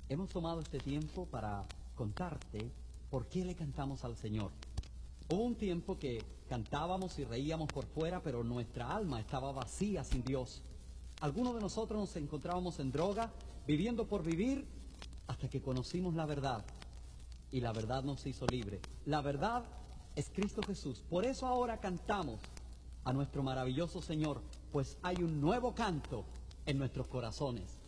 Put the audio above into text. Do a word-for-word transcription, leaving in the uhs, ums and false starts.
hemos tomado este tiempo para contarte por qué le cantamos al Señor. Hubo un tiempo que cantábamos y reíamos por fuera, pero nuestra alma estaba vacía sin Dios. Algunos de nosotros nos encontrábamos en droga, viviendo por vivir, hasta que conocimos la verdad. Y la verdad nos hizo libre. La verdad es Cristo Jesús. Por eso ahora cantamos a nuestro maravilloso Señor, pues hay un nuevo canto en nuestros corazones.